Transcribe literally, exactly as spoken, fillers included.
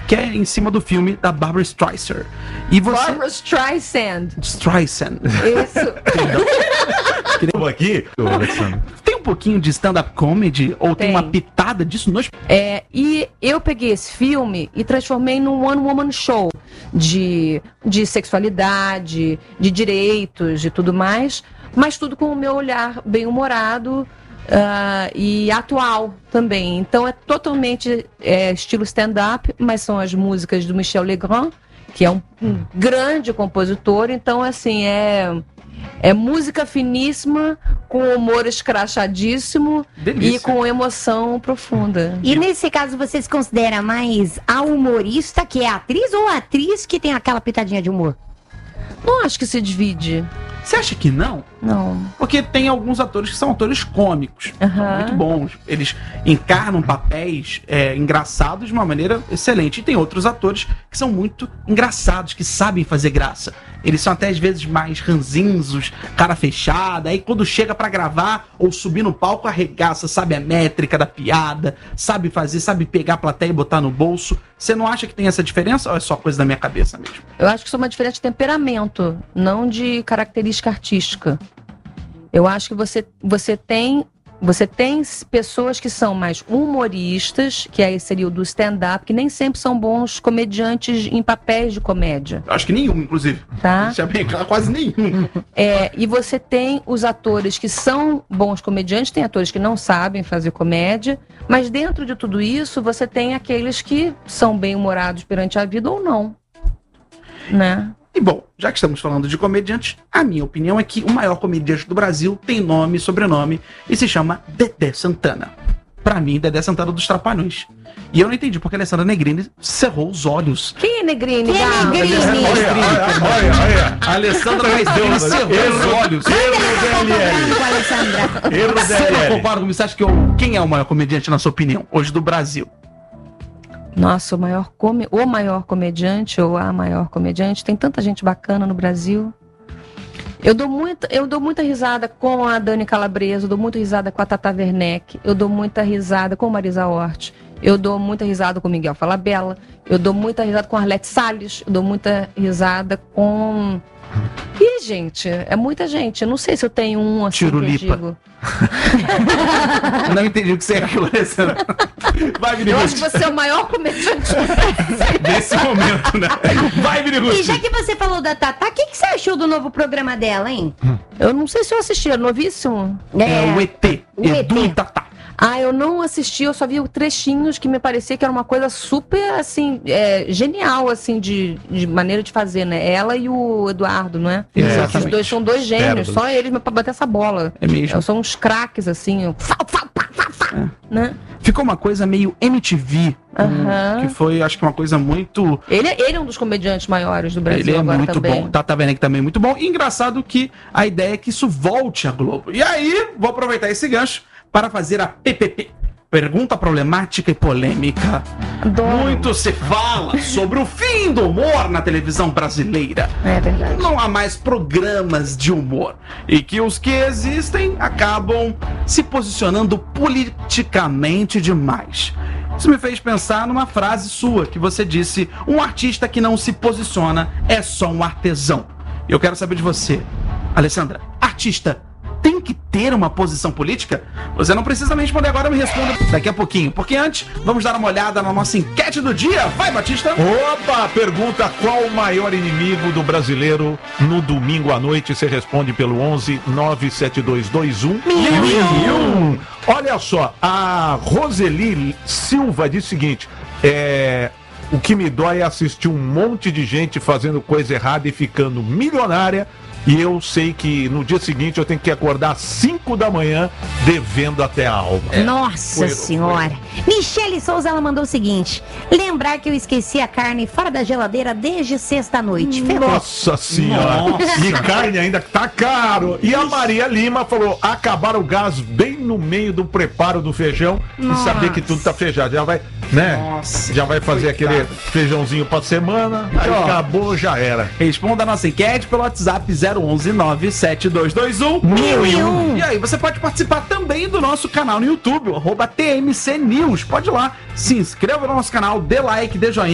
que é em cima do filme da Barbra Streisand. E você... Barbra Streisand. Streisand. Isso. Estou aqui, Alexandre. Tem um pouquinho de stand-up comedy? Ou tem, tem uma pitada disso nos... É, e eu peguei esse filme e transformei num one-woman show de, de sexualidade, de direitos e tudo mais, mas tudo com o meu olhar bem-humorado uh, e atual também. Então é totalmente é, estilo stand-up, mas são as músicas do Michel Legrand, que é um, um grande compositor. Então, assim, é... É música finíssima, com humor escrachadíssimo. Delícia. E com emoção profunda. E nesse caso, você se considera mais a humorista, que é a atriz, ou a atriz que tem aquela pitadinha de humor? Não acho que se divide. Você acha que não? Não. Porque tem alguns atores que são atores cômicos, uhum. muito bons. Eles encarnam papéis é, engraçados de uma maneira excelente. E tem outros atores que são muito engraçados, que sabem fazer graça. Eles são até às vezes mais ranzinzos, cara fechada. Aí quando chega pra gravar ou subir no palco, arregaça, sabe a métrica da piada, sabe fazer, sabe pegar a plateia e botar no bolso. Você não acha que tem essa diferença ou é só coisa da minha cabeça mesmo? Eu acho que isso é uma diferença de temperamento, não de característica artística. Eu acho que você, você tem... Você tem pessoas que são mais humoristas, que aí seria o do stand-up, que nem sempre são bons comediantes em papéis de comédia. Acho que nenhum, inclusive. Tá? Isso é bem claro, quase nenhum. É, e você tem os atores que são bons comediantes, tem atores que não sabem fazer comédia, mas dentro de tudo isso, você tem aqueles que são bem-humorados perante a vida ou não. Né? E bom, já que estamos falando de comediantes, a minha opinião é que o maior comediante do Brasil tem nome e sobrenome e se chama Dedé Santana. Pra mim, Dedé Santana dos Trapalhões. E eu não entendi porque a Alessandra Negrini cerrou os olhos. Quem é Negrini? Quem é Negrini? Olha, olha, olha. A Alessandra Negrini cerrou os olhos. Erro do D L L. Erro do D L L. Comparo comigo, você acha que eu... Quem é o maior comediante, na sua opinião, hoje do Brasil? Nossa, o maior, come... o maior comediante ou a maior comediante. Tem tanta gente bacana no Brasil. Eu dou muita, eu dou muita risada com a Dani Calabresa, eu dou muita risada com a Tata Werneck, eu dou muita risada com Marisa Hort, eu dou muita risada com Miguel Falabella, eu dou muita risada com Arlete Salles, eu dou muita risada com... Ih, gente, é muita gente. Eu não sei se eu tenho um assim Tirulipa. que eu digo. Eu não entendi o que você é aquilo, Alessandra. Vai, Vini Eu Ruth. acho que você é o maior comediante. Nesse momento, né? Vai, Vini Ruth. E já que você falou da Tatá, o que, que você achou do novo programa dela, hein? Eu não sei se eu assisti, é novíssimo. É o E T. O Edu E T. e Tatá. Ah, eu não assisti, eu só vi trechinhos que me parecia que era uma coisa super, assim, é, genial, assim, de, de maneira de fazer, né? Ela e o Eduardo, não é? Exatamente. Os dois são dois gênios, Certo. só eles pra bater essa bola. É mesmo. São uns craques, assim, fá, fá, fá, fá, fá, É. né? Ficou uma coisa meio M T V, Aham. que foi, acho que uma coisa muito... Ele, é- ele é um dos comediantes maiores do Brasil Ele é agora muito também. bom. Tata Werneck também é muito bom. E engraçado que a ideia é que isso volte à Globo. E aí, vou aproveitar esse gancho para fazer a P P P. Pergunta problemática e polêmica. Adoro. Muito se fala sobre o fim do humor na televisão brasileira. É verdade. Não há mais programas de humor. E que os que existem acabam se posicionando politicamente demais. Isso me fez pensar numa frase sua que você disse: um artista que não se posiciona é só um artesão. E eu quero saber de você, Alessandra, artista tem que ter uma posição política? Você não precisa me responder agora, me responda daqui a pouquinho. Porque antes, vamos dar uma olhada na nossa enquete do dia. Vai, Batista! Opa, pergunta qual o maior inimigo do brasileiro no domingo à noite. Você responde pelo onze nove sete dois dois um mil e um. Olha só, a Roseli Silva diz o seguinte: é, o que me dói é assistir um monte de gente fazendo coisa errada e ficando milionária. E eu sei que no dia seguinte eu tenho que acordar às cinco da manhã devendo até a alma. Nossa Foi- senhora. Michele Souza, ela mandou o seguinte: lembrar que eu esqueci a carne fora da geladeira desde sexta-noite. Ferrou. Nossa senhora. Nossa. E carne ainda tá caro. E a Maria Lima falou: acabar o gás bem no meio do preparo do feijão Nossa. e saber que tudo tá feijado. Já vai, né? Nossa, já vai fazer coitado. aquele feijãozinho pra semana. Aí Ó. acabou, já era. Responda a nossa enquete pelo WhatsApp zero onze nove sete dois dois um Mil e um. E aí, você pode participar também do nosso canal no YouTube, arroba T M C News. Pode ir lá, se inscreva no nosso canal, dê like, dê joinha.